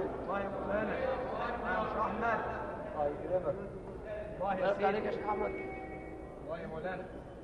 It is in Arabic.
الله يا مولانا. يا شيخ احمد. الله يكرمك. الله يرضى عليك يا شيخ احمد. الله يا مولانا.